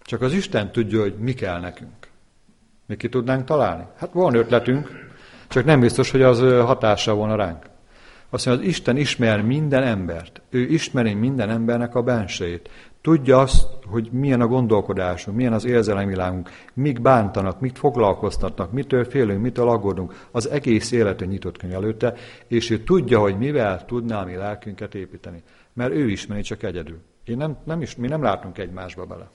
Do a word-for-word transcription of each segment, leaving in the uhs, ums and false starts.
Csak az Isten tudja, hogy mi kell nekünk. Mi ki tudnánk találni? Hát van ötletünk, csak nem biztos, hogy az hatással volna ránk. Azt mondja, az Isten ismer minden embert. Ő ismeri minden embernek a bensejét. Tudja azt, hogy milyen a gondolkodásunk, milyen az érzelemvilágunk, mik bántanak, mit foglalkoztatnak, mitől félünk, mitől aggódunk. Az egész életön nyitott könyv előtte, és ő tudja, hogy mivel tudná a mi lelkünket építeni. Mert ő ismeri csak egyedül. Én nem, nem is, mi nem látunk egymásba bele.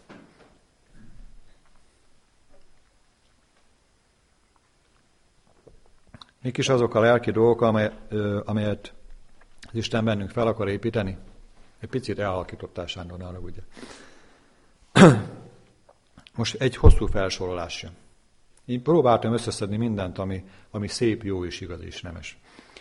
Mik is azok a lelki dolgok, amely, amelyet az Isten bennünk fel akar építeni? Egy picit elhalkítottál, Sándor, ne arra ugye. Most egy hosszú felsorolás jön. Én próbáltam összeszedni mindent, ami, ami szép, jó és igaz és nemes.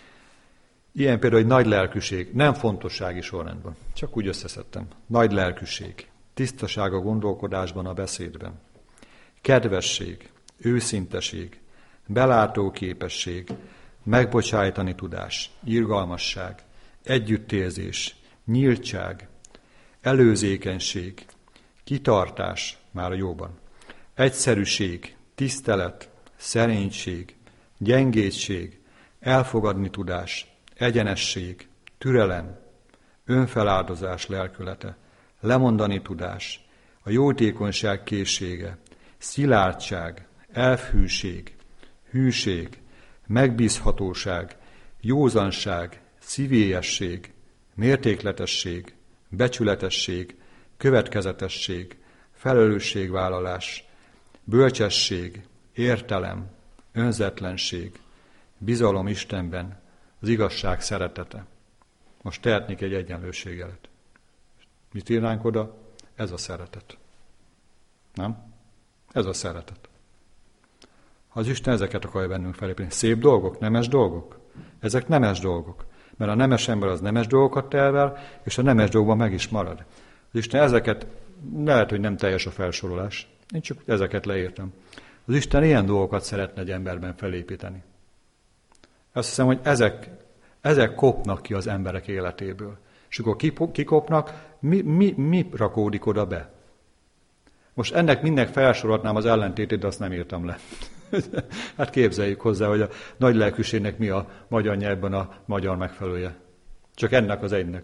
Ilyen például egy nagy lelkűség, nem fontossági sorrendben, csak úgy összeszedtem. Nagy lelkűség, tisztaság a gondolkodásban, a beszédben. Kedvesség, őszinteség, belátó képesség, megbocsájtani tudás, irgalmasság, együttérzés, nyíltság, előzékenység, kitartás, már a jóban, egyszerűség, tisztelet, szerénység, gyengétség, elfogadni tudás, egyenesség, türelem, önfeláldozás lelkülete, lemondani tudás, a jótékonyság készsége, szilárdság, elfhűség, hűség, megbízhatóság, józanság, szívélyesség, mértékletesség, becsületesség, következetesség, felelősségvállalás, bölcsesség, értelem, önzetlenség, bizalom Istenben, az igazság szeretete. Most tehetnék egy egyenlőségjelet. Mit írnánk oda? Ez a szeretet. Nem? Ez a szeretet. Ha az Isten ezeket akarja bennünk felépíteni. Szép dolgok, nemes dolgok? Ezek nemes dolgok. Mert a nemes ember az nemes dolgokat tervel, és a nemes dolgokban meg is marad. Az Isten ezeket, lehet, hogy nem teljes a felsorolás. Én csak ezeket leírtam. Az Isten ilyen dolgokat szeretne egy emberben felépíteni. Azt hiszem, hogy ezek, ezek kopnak ki az emberek életéből. És akkor kikopnak, mi, mi, mi rakódik oda be? Most ennek mindennek felsorolhatnám az ellentétét, de azt nem írtam le. Hát képzeljük hozzá, hogy a nagy lelkűségnek mi a magyar nyelvben a magyar megfelelője. Csak ennek az egynek.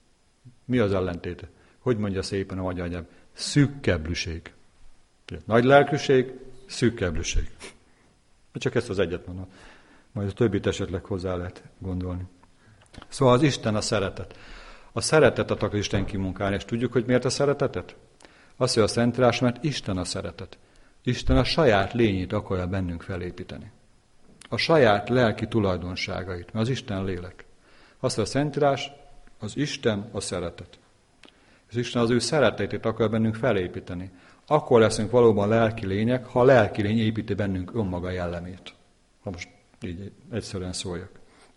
Mi az ellentéte? Hogy mondja szépen a magyar nyelv? Szűkkeblűség. Nagy lelkűség, szűkkeblűség. Csak ezt az egyet mondom. Majd a többit esetleg hozzá lehet gondolni. Szóval az Isten a szeretet. A szeretetet akar Isten kimunkálni, és tudjuk, hogy miért a szeretetet? Azt, hogy a Szentírás, mert Isten a szeretet. Isten a saját lényét akarja bennünk felépíteni. A saját lelki tulajdonságait, mert az Isten lélek. Azt, hogy a Szentírás, az Isten a szeretet. És Isten az ő szeretetét akar bennünk felépíteni. Akkor leszünk valóban lelki lények, ha a lelki lény építi bennünk önmaga jellemét. Ha most így egyszerűen szóljak.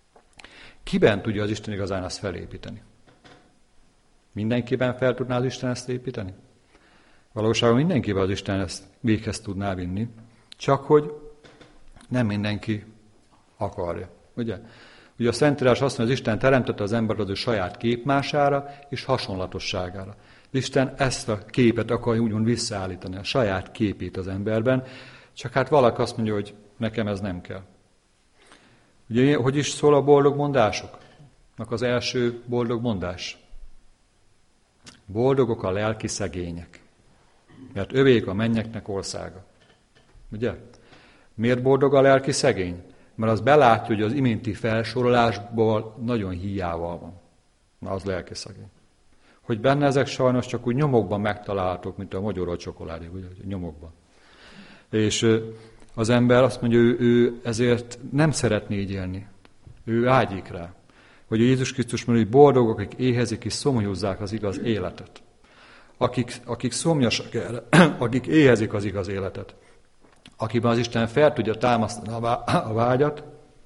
Kiben tudja az Isten igazán ezt felépíteni? Mindenkiben fel tudná az Isten ezt építeni? Valóságban mindenkiben az Isten ezt véghez tudná vinni, csak hogy nem mindenki akarja. Ugye? Ugye a Szentírás azt mondja, hogy az Isten teremtette az embert az ő saját képmására és hasonlatosságára. Isten ezt a képet akarja úgymond visszaállítani, a saját képét az emberben, csak hát valaki azt mondja, hogy nekem ez nem kell. Ugye, hogy is szól a boldog mondásoknak az első boldog mondás? Boldogok a lelki szegények, mert övék a mennyeknek országa. Ugye? Miért boldog a lelki szegény? Mert az belátja, hogy az iménti felsorolásból nagyon hiával van. Na, az lelki szegény. Hogy benne ezek sajnos csak úgy nyomokban megtalálhatók, mint a magyarul csokoládé, ugye, nyomokban. És az ember azt mondja, ő, ő ezért nem szeretné így élni. Ő ágyik rá. Hogy Jézus Krisztus mondja, hogy boldogok, akik éhezik és szomjúzzák az igaz életet. Akik, akik szomjasak erre, akik éhezik az igaz életet. Akiben az Isten fel tudja támasztani a vágyat,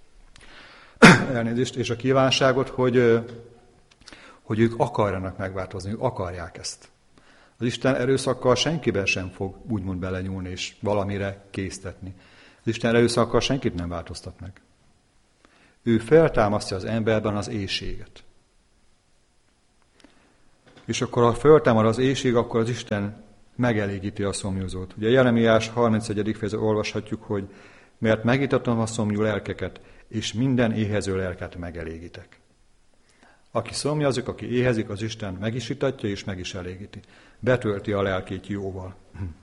elnézést, és a kívánságot, hogy, hogy ők akarjanak megváltozni, ők akarják ezt. Az Isten erőszakkal senkiben sem fog úgymond belenyúlni és valamire késztetni. Az Isten erőszakkal senkit nem változtat meg. Ő feltámasztja az emberben az éhséget. És akkor, ha feltámad az éhség, akkor az Isten megelégíti a szomjúzót. Ugye Jeremiás harmincegyedik fejezetben olvashatjuk, hogy mert megitatom a szomjú lelkeket, és minden éhező lelket megelégítek. Aki szomjazik, aki éhezik, az Isten meg is itatja, és meg is elégíti. Betölti a lelkét jóval.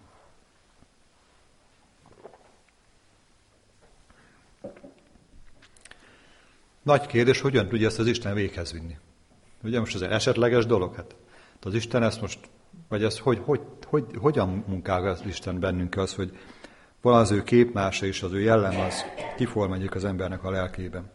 Nagy kérdés, hogyan tudja ezt az Isten véghez vinni? Ugye most ez egy esetleges dolog? Hát az Isten ezt most, vagy ez hogy, hogy, hogy, hogyan munkálja az Isten bennünk az, hogy van az ő képmása és az ő jellem az kiformáljuk az embernek a lelkében.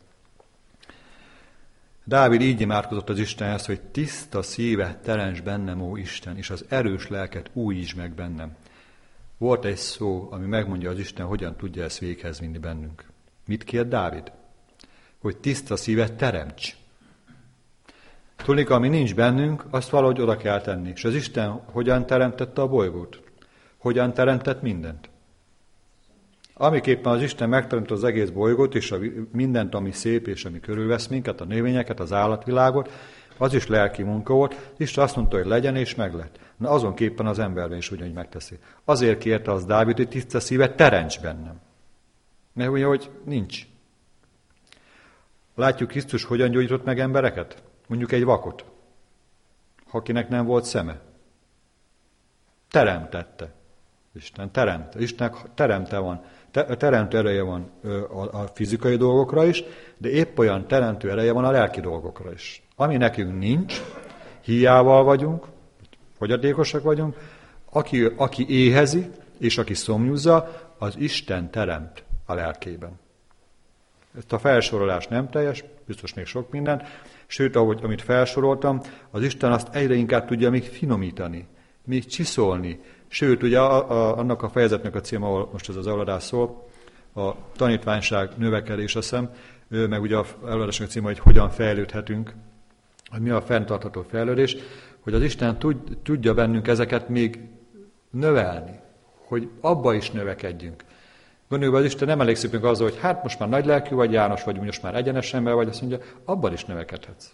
Dávid így imádkozott az Istenhez, hogy tiszta szíve teremts bennem, ó Isten, és az erős lelket újítsd meg bennem. Volt egy szó, ami megmondja az Isten, hogyan tudja ezt véghez vinni bennünk. Mit kért Dávid? Hogy tiszta szívet teremts. Tudni, ami nincs bennünk, azt valahogy oda kell tenni. És az Isten hogyan teremtette a bolygót? Hogyan teremtett mindent? Amiképpen az Isten megteremtette az egész bolygót, és a mindent, ami szép, és ami körülvesz minket, a növényeket, az állatvilágot, az is lelki munka volt. Isten azt mondta, hogy legyen, és meg lett. Na azonképpen az emberben is ugyanúgy megteszi. Azért kérte az Dávid, hogy tiszta szívet teremts bennem. Mert ugye, hogy nincs. Látjuk Krisztus hogyan gyógyított meg embereket? Mondjuk egy vakot, akinek nem volt szeme. Teremtette. Isten teremte. Istennek teremte van. Teremtő ereje van a fizikai dolgokra is, de épp olyan teremtő ereje van a lelki dolgokra is. Ami nekünk nincs, hiával vagyunk, fogyatékosak vagyunk, aki, aki éhezi, és aki szomjúzza, az Isten teremt a lelkében. Ezt a felsorolás nem teljes, biztos még sok minden, sőt, ahogy, amit felsoroltam, az Isten azt egyre inkább tudja még finomítani, még csiszolni. Sőt, ugye a, a, annak a fejezetnek a címe, ahol most ez az előadás szól, a tanítványság növekedés, azt hiszem, meg ugye a előadásnak a címe, hogy hogyan fejlődhetünk, hogy mi a fenntartható fejlődés, hogy az Isten tud, tudja bennünk ezeket még növelni, hogy abba is növekedjünk. Gondoljuk, az Isten nem elégszik azzal, hogy hát most már nagy lelkű vagy, János vagy, most már egyenes ember vagy, azt mondja, abban is növekedhetsz.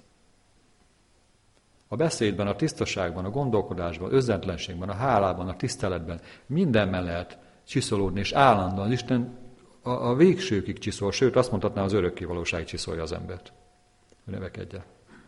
A beszédben, a tisztaságban, a gondolkodásban, özentlenségben, a hálában, a tiszteletben, mindenben lehet csiszolódni, és állandóan az Isten a, a végsőkig csiszol, sőt azt mondhatná, az örökké valóságig csiszolja az embert, hogy növekedjen.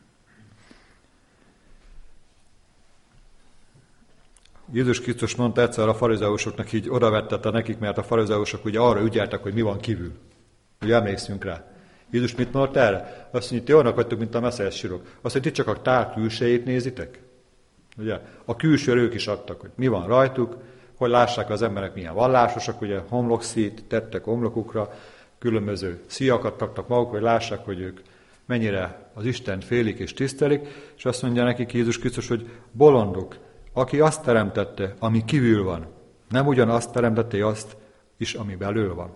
Jézus Krisztus mondta egyszer a farizeusoknak, így odavettette nekik, mert a farizeusok ugye arra ügyeltek, hogy mi van kívül. Ugye emlékszünk rá. Jézus mit mondott erre? Azt mondja, ti olyanok vagytok, mint a messziás sírok. Azt mondja, ti csak a tál külsejét nézitek. Ugye? A külső ők is adtak, hogy mi van rajtuk, hogy lássák az emberek milyen vallásosak, ugye homlokszít tettek homlokukra, különböző szíjakat taktak maguk, hogy lássák, hogy ők mennyire az Istent félik és tisztelik, és azt mondja nekik Jézus Krisztus, hogy bolondok, aki azt teremtette, ami kívül van, nem ugyanazt teremtette azt is, ami belül van.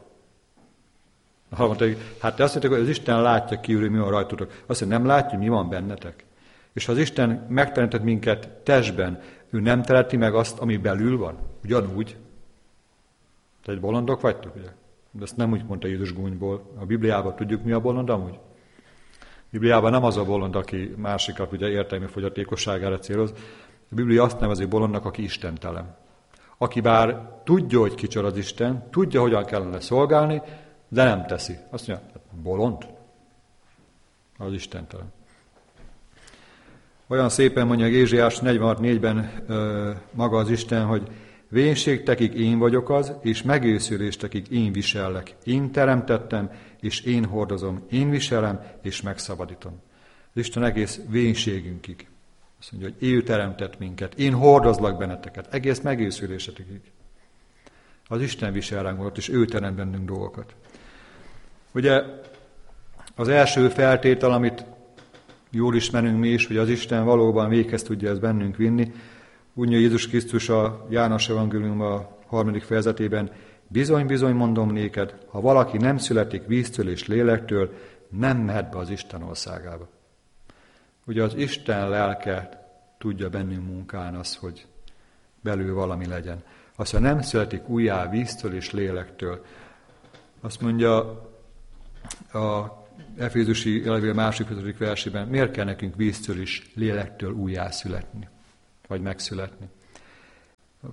Mondta, hát te azt mondták, hogy az Isten látja kívül, hogy mi van rajtatok. Azt mondja, nem látja, mi van bennetek. És ha az Isten megteremtett minket testben, ő nem teremti meg azt, ami belül van. Ugyanúgy. Te egy bolondok vagytok, ugye? De ezt nem úgy mondta Jézus gúnyból. A Bibliában tudjuk, mi a bolond amúgy? A Bibliában nem az a bolond, aki másikat ugye értelmi fogyatékosságára céloz. A Biblia azt nevezi bolondnak, aki istentelen. Aki bár tudja, hogy kicsoda az Isten, tudja, hogyan kellene szolgálni, de nem teszi. Azt mondja, bolond? Az istentelen. Olyan szépen mondja Ézsaiás negyvenhat négyben ö, maga az Isten, hogy vénségtekig én vagyok az, és megőszüléstekig én visellek. Én teremtettem, és én hordozom. Én viselem, és megszabadítom. Az Isten egész vénségünkig. Azt mondja, hogy ő teremtett minket. Én hordozlak benneteket. Egész megőszülésetekig. Az Isten visel ránk volt, és ő teremt bennünk dolgokat. Ugye az első feltétel, amit jól ismerünk mi is, hogy az Isten valóban véghez tudja ezt bennünk vinni. Úgy mondja Jézus Krisztus a János evangélium a harmadik fejezetében, bizony-bizony mondom néked, ha valaki nem születik víztől és lélektől, nem mehet be az Isten országába. Ugye az Isten lelke tudja bennünk munkálni azt, hogy belül valami legyen. Azt, ha nem születik újjá víztől és lélektől, azt mondja a Efézusi levél másik ötödik versében, miért kell nekünk víztől és lélektől újjá születni, vagy megszületni?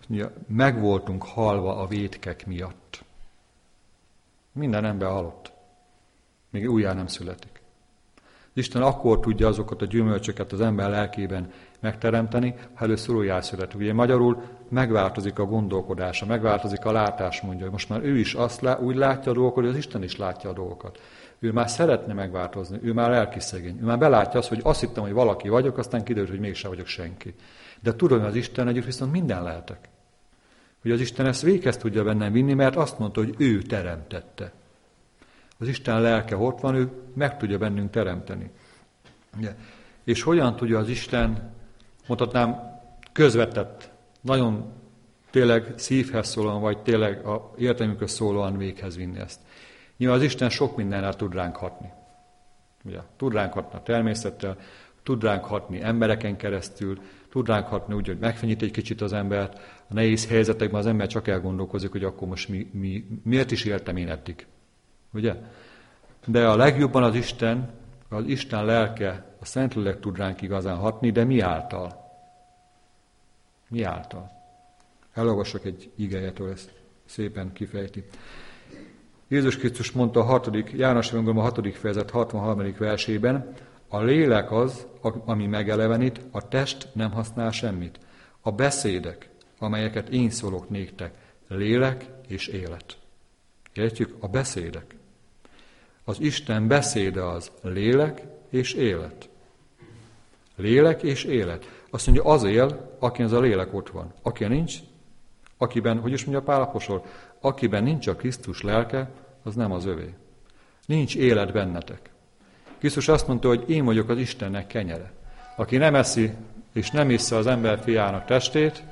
Azt mondja, meg voltunk halva a vétkek miatt. Minden ember halott. Még újjá nem születik. Isten akkor tudja azokat a gyümölcsöket az ember lelkében megteremteni, ha először újjászületik. Ugye magyarul megváltozik a gondolkodása, megváltozik a látásmódja. Most már ő is azt lá, úgy látja a dolgokat, hogy az Isten is látja a dolgokat. Ő már szeretne megváltozni, ő már lelkiszegény. Ő már belátja azt, hogy azt hittem, hogy valaki vagyok, aztán kiderült, hogy mégsem vagyok senki. De tudom, hogy az Isten együtt viszont minden lehetek. Hogy az Isten ezt véghez tudja bennem vinni, mert azt mondta, hogy ő teremtette. Az Isten lelke ott van, ő meg tudja bennünk teremteni. Ugye? És hogyan tudja az Isten, mondhatnám, közvetett, nagyon tényleg szívhez szólóan, vagy tényleg a értelmünkhöz szólóan véghez vinni ezt. Nyilván az Isten sok mindenre tud ránk hatni. Ugye? Tud ránk hatni a természettel, tud ránk hatni embereken keresztül, tud ránk hatni úgy, hogy megfenyít egy kicsit az embert. A nehéz helyzetekben az ember csak elgondolkozik, hogy akkor most mi, mi, miért is éltem én eddig. Ugye? De a legjobban az Isten, az Isten lelke, a Szentlélek tud ránk igazán hatni, de mi által? Mi által? Elolvasok egy igéjétől, ezt szépen kifejti. Jézus Krisztus mondta a hatodik, János evangélium a hatodik fejezet hatvanharmadik versében, a lélek az, ami megelevenít, a test nem használ semmit. A beszédek, amelyeket én szólok néktek, lélek és élet. Értjük? A beszédek. Az Isten beszéde az lélek és élet. Lélek és élet. Azt mondja, az él, aki az a lélek ott van. Aki nincs, akiben, hogy is mondja Pál apostol, akiben nincs a Krisztus lelke, az nem az övé. Nincs élet bennetek. Krisztus azt mondta, hogy én vagyok az Istennek kenyere. Aki nem eszi és nem issza az ember fiának testét,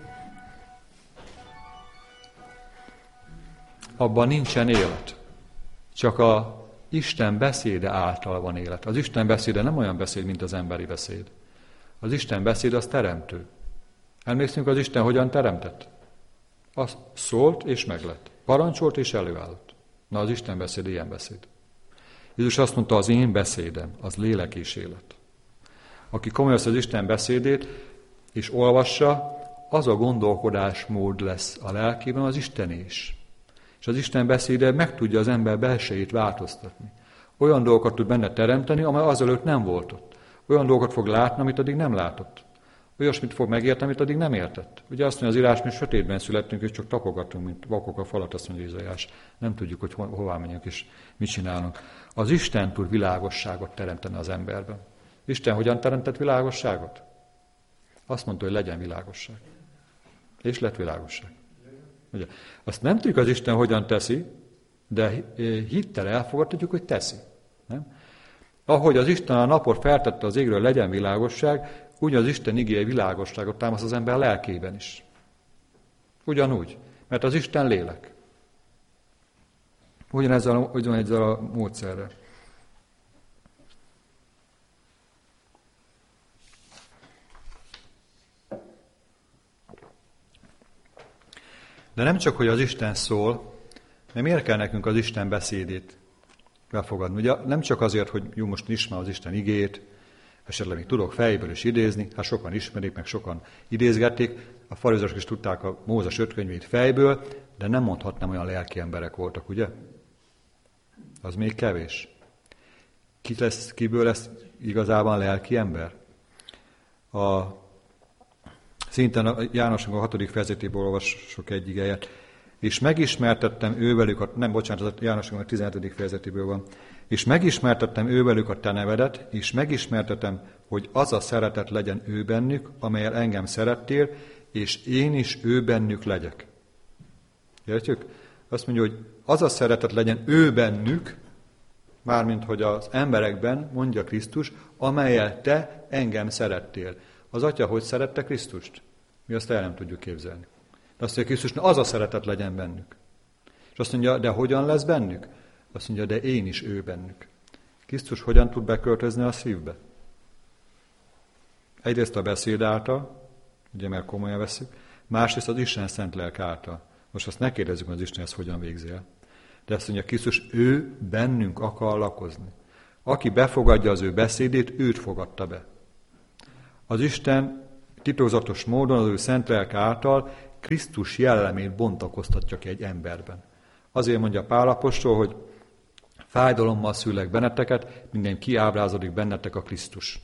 abban nincsen élet. Csak a Isten beszéde által van élet. Az Isten beszéde nem olyan beszéd, mint az emberi beszéd. Az Isten beszéd az teremtő. Emlékszünk, az Isten hogyan teremtett? Az szólt és meglett. Parancsolt és előállott. Na, az Isten beszéd ilyen beszéd. Jézus azt mondta, az én beszédem, az lélek és élet. Aki komolyan az Isten beszédét és olvassa, az a gondolkodásmód lesz a lelkében az Isten is. És az Isten beszéde meg tudja az ember belsejét változtatni. Olyan dolgokat tud benne teremteni, amely azelőtt nem volt ott. Olyan dolgokat fog látni, amit addig nem látott. Olyasmit fog megérteni, amit addig nem értett. Ugye azt mondja az írás, mi sötétben születtünk, és csak tapogatunk, mint vakok a falat, azt mondja Ézsaiás. Nem tudjuk, hogy ho- hová menjünk, és mit csinálunk. Az Isten tud világosságot teremteni az emberben. Isten hogyan teremtett világosságot? Azt mondta, hogy legyen világosság. És lett világosság. Ugye? Azt nem tudjuk az Isten hogyan teszi, de hittel elfogadhatjuk, hogy teszi. Nem? Ahogy az Isten a napot feltette az égről, legyen világosság, úgy az Isten igéje világosságot támaszt az ember lelkében is. Ugyanúgy, mert az Isten lélek. Ugyanezzel, ugyanezzel a módszerrel. De nem csak, hogy az Isten szól, mert miért kell nekünk az Isten beszédét befogadni? Ugye nem csak azért, hogy jó, most ismerem az Isten igéjét, esetleg még tudok fejből is idézni, hát sokan ismerik, meg sokan idézgették, a farizeusok is tudták a Mózes öt könyvét fejből, de nem mondhatnám, olyan lelki emberek voltak, ugye? Az még kevés. Ki lesz, kiből lesz igazában lelki ember? A Szintén a Jánosnak a hatodik fejezetéből olvasok egy igéjét. És megismertettem ővelük, a, nem, bocsánat, az Jánosnak a tizenhetedik fejezetéből van. És megismertettem ővelük a te nevedet, és megismertetem, hogy az a szeretet legyen ő bennük, amelyel engem szerettél, és én is ő bennük legyek. Értjük? Azt mondja, hogy az a szeretet legyen ő bennük, mármint hogy az emberekben, mondja Krisztus, amelyel te engem szerettél. Az Atya hogy szerette Krisztust? Mi azt el nem tudjuk képzelni. De azt mondja, Krisztus, az a szeretet legyen bennük. És azt mondja, de hogyan lesz bennük? Azt mondja, de én is ő bennük. Krisztus hogyan tud beköltözni a szívbe? Egyrészt a beszéd által, ugye mert komolyan veszük, másrészt az Isten szent lelk által. Most azt ne kérdezzük, hogy az Isten ezt hogyan végzi el. De azt mondja, Krisztus, ő bennünk akar lakozni. Aki befogadja az ő beszédét, őt fogadta be. Az Isten titokzatos módon az ő szent lelke által Krisztus jellemét bontakoztatja ki egy emberben. Azért mondja Pál apostol, hogy fájdalommal szülek benneteket, minden kiábrázodik bennetek a Krisztus.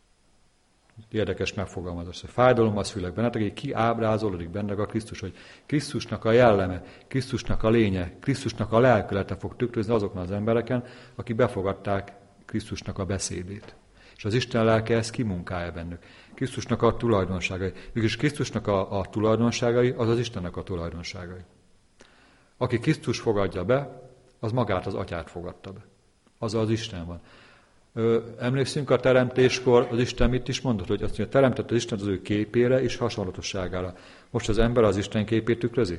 Érdekes megfogalmazás, hogy fájdalommal szülek bennetek, hogy kiábrázolódik bennek a Krisztus, hogy Krisztusnak a jelleme, Krisztusnak a lénye, Krisztusnak a lelkülete fog tükrözni azokon az embereken, akik befogadták Krisztusnak a beszédét. És az Isten lelke ezt kimunkálja bennük. Krisztusnak a tulajdonságai. Mégis Krisztusnak a, a tulajdonságai, az az Istennek a tulajdonságai. Aki Krisztus fogadja be, az magát az atyát fogadta be. Az az Isten van. Ö, emlékszünk a teremtéskor, az Isten mit is mondott, hogy azt mondja, teremtett az Isten az ő képére és hasonlatosságára. Most az ember az Isten képét tükrözi?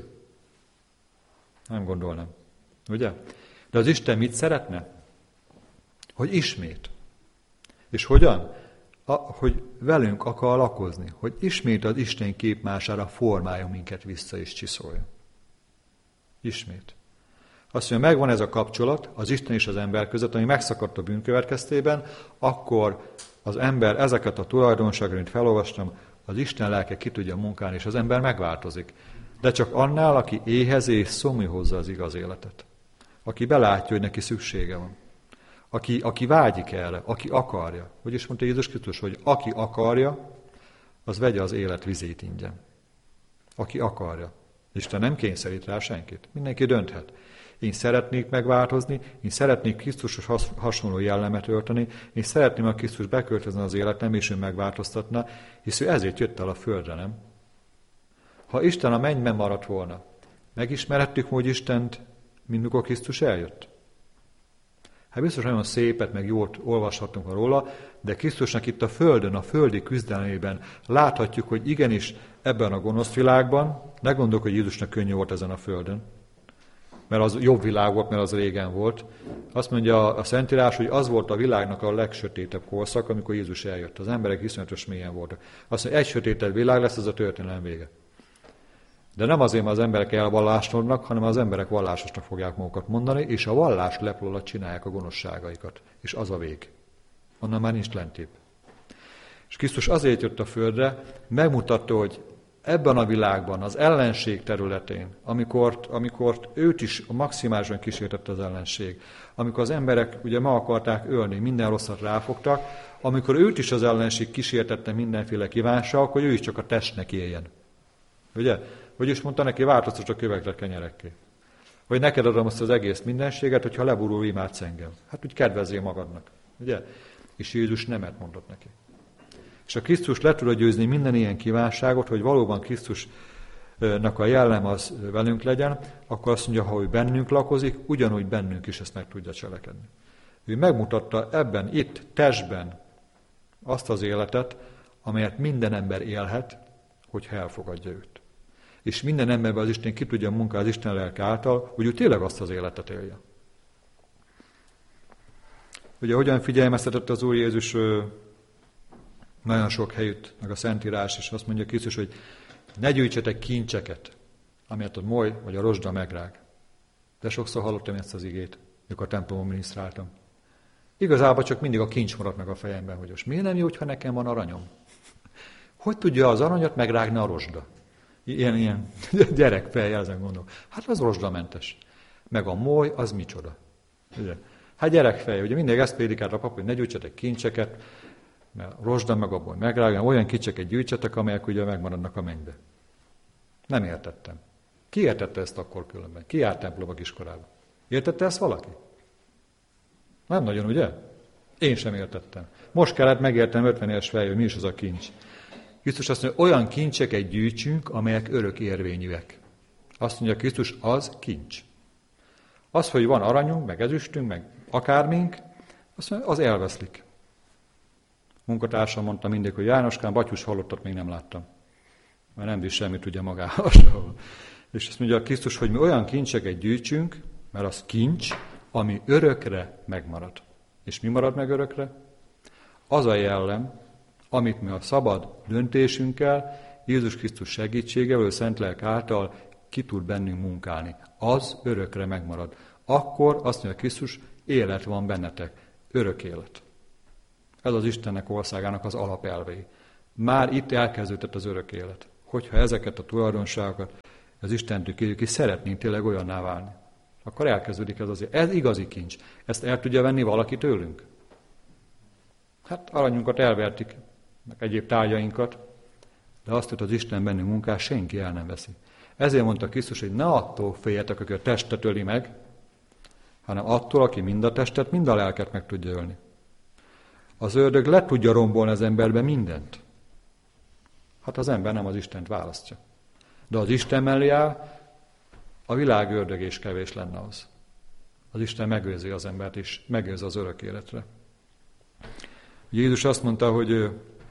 Nem gondolnám. Ugye? De az Isten mit szeretne? Hogy ismét. És hogyan? A, hogy velünk akar lakozni. Hogy ismét az Isten képmására formálja minket vissza és csiszolja. Ismét. Azt mondja, megvan ez a kapcsolat az Isten és az ember között, ami megszakadt a bűn következtében, akkor az ember ezeket a tulajdonságokat, amit felolvastam, az Isten lelke ki tudja munkálni, és az ember megváltozik. De csak annál, aki éhezi és szomj hozzá az igaz életet. Aki belátja, hogy neki szüksége van. Aki, aki vágyik erre, aki akarja. Hogy is mondta Jézus Krisztus, hogy aki akarja, az vegye az élet vizét ingyen. Aki akarja. Isten nem kényszerít rá senkit. Mindenki dönthet. Én szeretnék megváltozni, én szeretnék Krisztushoz hasonló jellemet ölteni, én szeretném, hogy Krisztus beköltözni az életem, és ő megváltoztatna, hisz ő ezért jött el a földre, nem? Ha Isten a mennyben maradt volna, megismerhettük, hogy Istent, mint mikor Krisztus eljött? Hát biztos nagyon szépet, meg jót olvashatunk róla, de Krisztusnak itt a földön, a földi küzdelmében láthatjuk, hogy igenis ebben a gonosz világban, ne gondoljuk, hogy Jézusnak könnyű volt ezen a földön, mert az jobb világ volt, mert az régen volt. Azt mondja a Szentírás, hogy az volt a világnak a legsötétebb korszak, amikor Jézus eljött. Az emberek iszonyatos mélyen voltak. Azt mondja, egy sötétebb világ lesz, ez a történelem vége. De nem azért, mert az emberek elvallásodnak, hanem az emberek vallásosnak fogják magukat mondani, és a vallás lepló alatt csinálják a gonoszságaikat. És az a vég. Onnan már nincs lentébb. És Krisztus azért jött a földre, megmutatta, hogy ebben a világban, az ellenség területén, amikor, amikor őt is maximálisan kísértette az ellenség, amikor az emberek ugye meg akarták ölni, minden rosszat ráfogtak, amikor őt is az ellenség kísértette mindenféle kívánság, hogy ő is csak a testnek éljen. Ugye? Hogy is mondta neki, változtass a kövekre kenyerekké. Hogy neked adom azt az egész mindenséget, hogyha leburul, imádsz engem. Hát úgy kedvezzél magadnak. Ugye? És Jézus nemet mondott neki. És a Krisztus le tudja győzni minden ilyen kívánságot, hogy valóban Krisztusnak a jellem az velünk legyen, akkor azt mondja, ha ő bennünk lakozik, ugyanúgy bennünk is ezt meg tudja cselekedni. Ő megmutatta ebben, itt, testben azt az életet, amelyet minden ember élhet, hogyha elfogadja őt. És minden emberben az Isten ki tudja munkálni az Isten lelke által, hogy ő tényleg azt az életet élje. Ugye hogyan figyelmeztetett az Úr Jézus nagyon sok helyütt, meg a Szentírás is azt mondja Krisztus, hogy ne gyűjtsetek kincseket, amelyet a moly vagy a rozsda megrág. De sokszor hallottam ezt az igét, mikor a templomon minisztráltam. Igazából csak mindig a kincs maradt meg a fejemben, hogy most miért nem jó, ha nekem van aranyom? Hogy tudja az aranyat megrágni a rozsda? Ilyen, ilyen gyerekfejjel ezen gondolom. Hát az rozsdamentes. Meg a moly, az micsoda? Ugye? Hát gyerekfej, ugye mindig ezt prédikált a pap, hogy ne gyűjtsetek kincseket, mert rozsda meg abból megrágni, olyan kincseket gyűjtsetek, amelyek ugye megmaradnak a mennybe. Nem értettem. Ki értette ezt akkor különben? Ki járt templomba kiskorában? Értette ezt valaki? Nem nagyon, ugye? Én sem értettem. Most kellett megértem ötven éves fejjel, hogy mi is az a kincs. Krisztus azt mondja, olyan kincseket gyűjtsünk, amelyek örök érvényűek. Azt mondja Krisztus, az kincs. Az, hogy van aranyunk, meg ezüstünk, meg akármink, azt mondja, az elveszlik. Munkatársam mondta mindig, hogy Jánoskám, batyus halottat még nem láttam. Mert nem visz semmit ugye magához. És azt mondja Krisztus, hogy mi olyan kincseket gyűjtsünk, mert az kincs, ami örökre megmarad. És mi marad meg örökre? Az a jellem, amit mi a szabad döntésünkkel, Jézus Krisztus segítségével, ő Szentlélek által ki tud bennünk munkálni. Az örökre megmarad. Akkor azt mondja Krisztus, élet van bennetek. Örök élet. Ez az Istennek országának az alapelvei. Már itt elkezdődött az örök élet. hogyha ezeket a tulajdonságokat az Istentől kérjük, és szeretnénk tényleg olyanná válni, akkor elkezdődik ez azért. Ez igazi kincs. Ezt el tudja venni valaki tőlünk? Hát aranyunkat elvertik, meg egyéb tárgyainkat, de azt, hogy az Isten bennünk munkás, senki el nem veszi. Ezért mondta Krisztus, hogy ne attól féljetek, aki a testet öli meg, hanem attól, aki mind a testet, mind a lelket meg tudja ölni. Az ördög le tudja rombolni az emberbe mindent. Hát az ember nem az Istent választja. De az Isten mellé áll, a világ ördög és kevés lenne az. Az Isten megőrzi az embert, és megőrzi az örök életre. Jézus azt mondta, hogy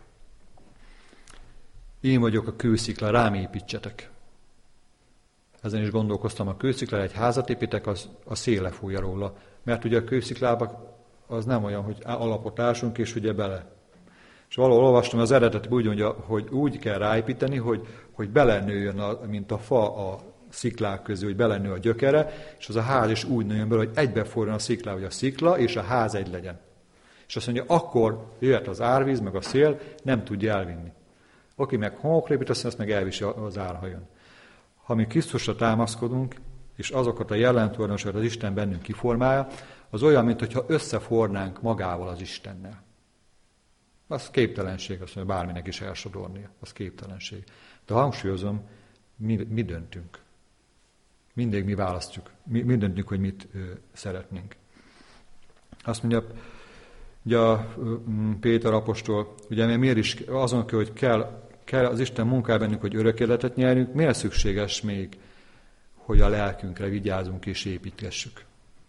én vagyok a kőszikla, rám építsetek. Ezen is gondolkoztam, a kőszikla, egy házat építek, az a szél lefújja róla. Mert ugye a kősziklában az nem olyan, hogy alapot ásunk, és ugye bele. És valahol olvastam, az eredet úgy mondja, hogy úgy kell ráépíteni, hogy, hogy belenőjön, a, mint a fa a sziklák közül, hogy belenő a gyökere, és az a ház is úgy nőjön bele, hogy egybeforjon a sziklá, hogy a szikla és a ház egy legyen. És azt mondja, akkor jöhet az árvíz, meg a szél, nem tudja elvinni. Aki meg homokra épít, azt meg elvisi az árhajon. Ha mi Krisztusra támaszkodunk, és azokat a jellemtulajdonosokat az Isten bennünk kiformálja, az olyan, mintha összefornánk magával az Istennel. Az képtelenség, azt mondja, bárminek is elsodornia. Az képtelenség. De hangsúlyozom, mi, mi döntünk. Mindig mi választjuk. Mi, mi döntünk, hogy mit ö, szeretnénk. Azt mondja, ugye a Péter apostol, ugye miért is azon, hogy kell, kell az Isten munkája bennünk, hogy örök életet nyerjünk, miért szükséges még, hogy a lelkünkre vigyázunk és építgessük.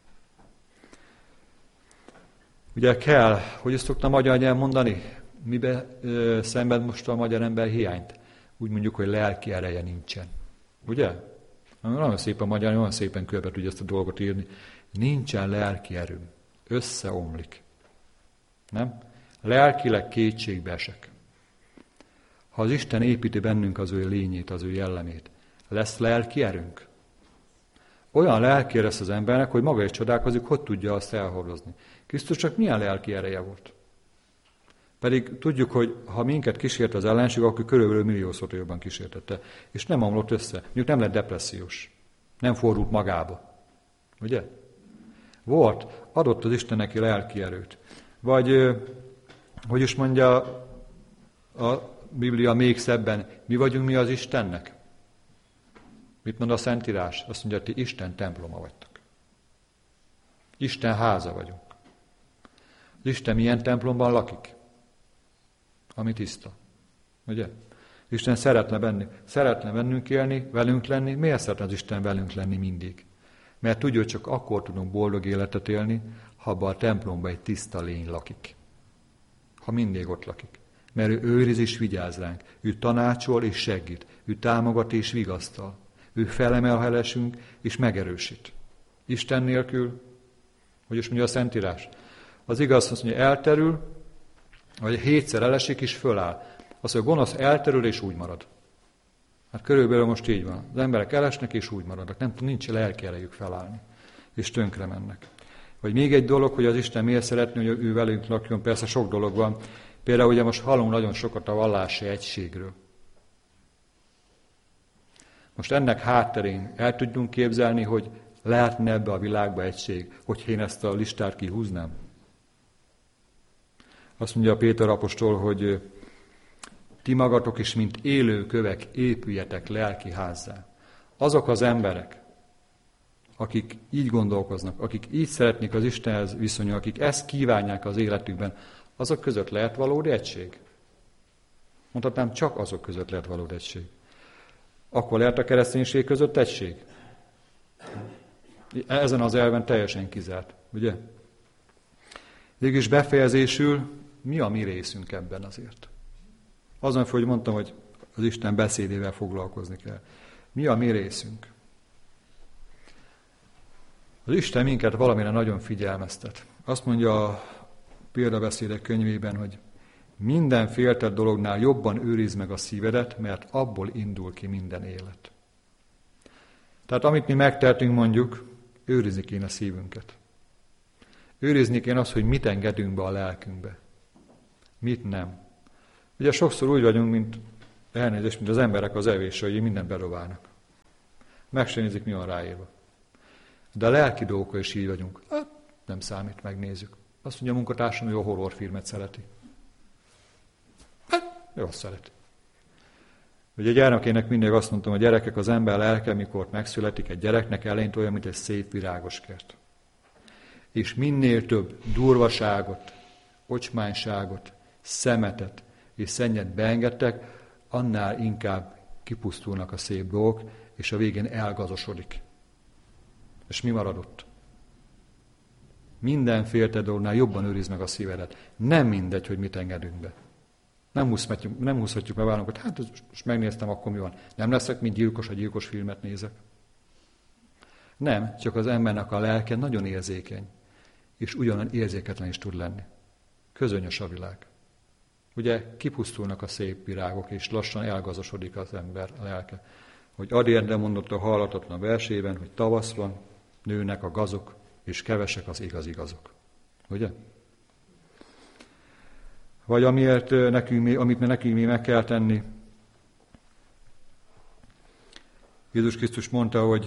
Ugye kell, hogy ezt szoktam magyar nyelv mondani, miben ö, szenved most a magyar ember hiányt? Úgy mondjuk, hogy lelki ereje nincsen. Ugye? Nagyon szép a magyar, nagyon szépen körbe tudja ezt a dolgot írni. Nincsen lelki erőm. Összeomlik. Nem? Lelkileg kétségbe esek. Ha az Isten építi bennünk az ő lényét, az ő jellemét, lesz lelki erőnk? Olyan lelki lesz az embernek, hogy maga is csodálkozik, hogy tudja azt elhordozni. Krisztus csak milyen lelki ereje volt. Pedig tudjuk, hogy ha minket kísért az ellenség, akkor körülbelül milliószor jobban kísértette. És nem omlott össze. Mondjuk nem lett depressziós. Nem fordult magába. Ugye? Volt, adott az Isten neki lelki erőt. Vagy, hogy is mondja a Biblia még szebben, mi vagyunk mi az Istennek? Mit mond a Szentírás? Azt mondja, ti Isten temploma vagytok. Isten háza vagyunk. Az Isten milyen templomban lakik? Ami tiszta. Ugye? Isten szeretne bennünk, szeretne bennünk élni, velünk lenni. Miért szeretne az Isten velünk lenni mindig? Mert tudja, hogy csak akkor tudunk boldog életet élni, ha abban a templomban egy tiszta lény lakik. Ha mindig ott lakik. Mert ő őriz és vigyáz ránk. Ő tanácsol és segít. Ő támogat és vigasztal. Ő felemel, ha elesünk, és megerősít. Isten nélkül, hogy is mondja a Szentírás, az igaz, azt mondja, elterül, vagy hétszer elesik, és föláll. Azt mondja, a gonosz elterül, és úgy marad. Hát körülbelül most így van. Az emberek elesnek, és úgy maradnak. Nem, nincs lelki erejük felállni. És tönkre mennek. Vagy még egy dolog, hogy az Isten miért szeretné, hogy ő velünk lakjon. Persze sok dolog van. Például ugye most hallunk nagyon sokat a vallási egységről. Most ennek hátterén el tudjunk képzelni, hogy lehetne ebbe a világba egység, hogy én ezt a listát kihúznám. Azt mondja a Péter apostol, hogy ti magatok is, mint élő kövek, épüljetek lelki házzá. Azok az emberek, akik így gondolkoznak, akik így szeretnék az Istenhez viszonyulni, akik ezt kívánják az életükben, azok között lehet valódi egység? Mondhatnám, csak azok között lehet valódi egység. Akkor lehet a kereszténység között egység? Ezen az elven teljesen kizárt, ugye? Végülis befejezésül, mi a mi részünk ebben azért? Azon, hogy mondtam, hogy az Isten beszédével foglalkozni kell. Mi a mi részünk? Az Isten minket valamire nagyon figyelmeztet. Azt mondja a példabeszédek könyvében, hogy minden féltett dolognál jobban őrizd meg a szívedet, mert abból indul ki minden élet. Tehát amit mi megtehetünk, mondjuk, őrizni kéne a szívünket. Őrizni kéne azt, hogy mit engedünk be a lelkünkbe. Mit nem. Ugye sokszor úgy vagyunk, mint Elnézést, mint az emberek az evésre, hogy mindent bedobálnak. Meg se nézik, mi van ráírva. De a lelki dolgokkal is így vagyunk. Hát, nem számít, megnézzük. Azt mondja a munkatársam, hogy a horrorfilmet szereti. Hát, ő azt szereti. Ugye a gyermekének mindig azt mondtam, hogy a gyerekek, az ember lelke, mikor megszületik egy gyereknek, eleinte olyan, mint egy szép virágos kert. És minél több durvaságot, ocsmányságot, szemetet és szennyet beengedtek, annál inkább kipusztulnak a szép dolgok, és a végén elgazosodik. És mi maradott? Mindenféle dolgnál jobban őrizd meg a szívedet. Nem mindegy, hogy mit engedünk be. Nem húzhatjuk, nem húzhatjuk meg vállalunkat. Hát, most megnéztem, akkor mi van. Nem leszek, mint gyilkos, a gyilkos filmet nézek. Nem, csak az embernek a lelke nagyon érzékeny, és ugyanan érzéketlen is tud lenni. Közönyös a világ. Ugye kipusztulnak a szép virágok, és lassan elgazosodik az ember lelke. Hogy Adi mondott a halhatatlan versében, hogy tavasz van, nőnek a gazok, és kevesek az igaz igazok. Ugye? Vagy amiért nekünk, amit nekünk mi meg kell tenni. Jézus Krisztus mondta, hogy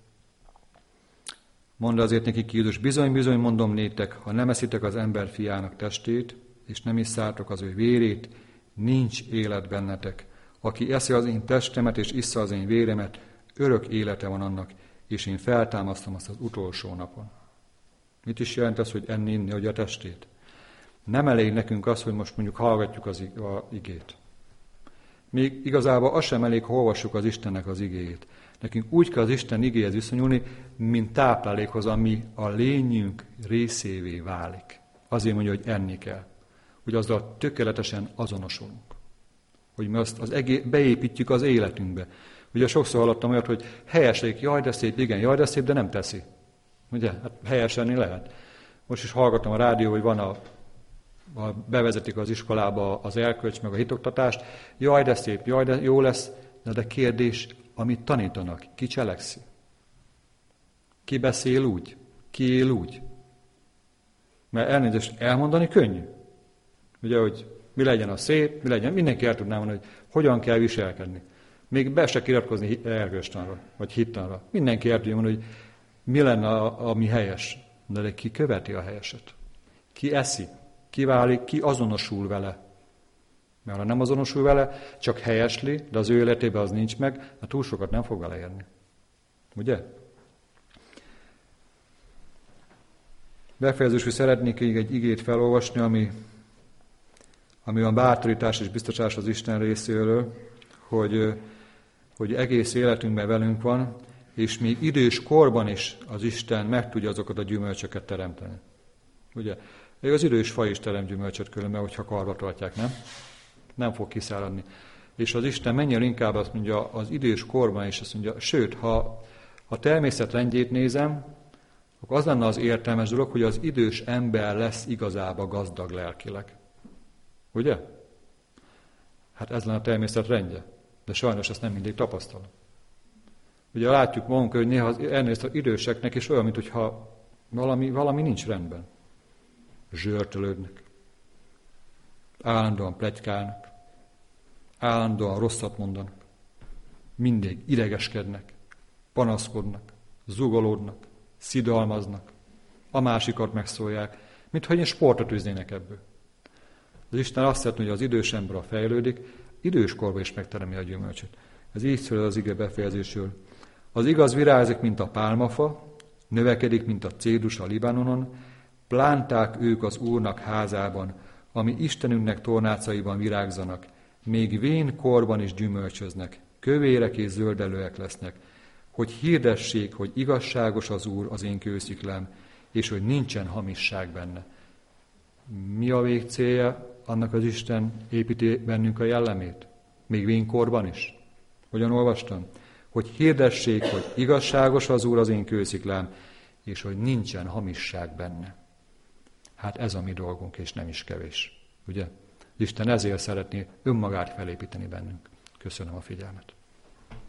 mondta azért nekik Jézus, bizony, bizony mondom néktek, ha nem eszitek az ember fiának testét, és nem isszátok az ő vérét, nincs élet bennetek. Aki eszi az én testemet, és issza az én véremet, örök élete van annak, és én feltámasztom azt az utolsó napon. Mit is jelent az, hogy enni, inni, hogy a testét? Nem elég nekünk az, hogy most mondjuk hallgatjuk az igét. Még igazából az sem elég, ha olvassuk az Istennek az igéjét. Nekünk úgy kell az Isten igéhez viszonyulni, mint táplálékhoz, ami a lényünk részévé válik. Azért mondja, hogy enni kell. Hogy azzal tökéletesen azonosulunk. Hogy mi azt az egész, beépítjük az életünkbe. Ugye sokszor hallottam olyat, hogy helyeslik, jaj, de szép, igen, jaj, de szép, de nem teszi. Ugye? Hát helyesenni lehet. Most is hallgatom a rádió, hogy van a, a bevezetik az iskolába az erkölcs, meg a hitoktatást. Jaj, de szép, jaj, de jó lesz. De, de kérdés, amit tanítanak, ki cselekszi? Ki beszél úgy? Ki él úgy? Mert elnézést elmondani könnyű. Ugye, hogy mi legyen a szép, mi legyen, mindenki el tudná mondani, hogy hogyan kell viselkedni. Még be se kiratkozni erkölcstanra, vagy hittanra. Mindenki el tudja mondani, hogy mi lenne, a, ami helyes. De, de ki követi a helyeset? Ki eszi? Ki válik? Ki azonosul vele? Mert ha nem azonosul vele, csak helyesli, de az ő életében az nincs meg, hát túl sokat nem fog vele érni. Ugye? Befejezésül szeretnék még egy igét felolvasni, ami, ami a bátorítás és biztosítás az Isten részéről, hogy, hogy egész életünkben velünk van, és még idős korban is az Isten meg tudja azokat a gyümölcsöket teremteni. Ugye? Még az idős fa is terem gyümölcsöt különben, hogyha karba tartják, nem? Nem fog kiszáradni. És az Isten mennyire inkább azt mondja, az idős korban is azt mondja, sőt, ha a természet rendjét nézem, akkor az lenne az értelmes dolog, hogy az idős ember lesz igazából gazdag lelkileg. Ugye? Hát ez lenne a természet rendje. De sajnos ezt nem mindig tapasztalom. Ugye látjuk magunk, hogy néha az, elnézést az időseknek is olyan, mintha valami, valami nincs rendben. Zsörtölődnek. Állandóan pletykálnak. Állandóan rosszat mondanak. Mindig idegeskednek. Panaszkodnak. Zugolódnak. Szidalmaznak. A másikat megszólják. Mintha ilyen sportot üznének ebből. Az Isten azt szeretné, hogy az idős ember fejlődik, időskorban is megteremi a gyümölcsöt. Ez így szól az ige befejezésről. Az igaz virágzik, mint a pálmafa, növekedik, mint a cédus a Libanonon, plánták ők az Úrnak házában, ami Istenünknek tornácaiban virágzanak, még vén korban is gyümölcsöznek, kövérek és zöldelőek lesznek, hogy hirdessék, hogy igazságos az Úr, az én kősziklám, és hogy nincsen hamisság benne. Mi a végcélja annak az Isten építi bennünk a jellemét? Még vénkorban is? Hogyan olvastam? Hogy hirdessék, hogy igazságos az Úr, az én kősziklám, és hogy nincsen hamisság benne. Hát ez a mi dolgunk, és nem is kevés. Ugye? Isten ezért szeretné önmagát felépíteni bennünk. Köszönöm a figyelmet.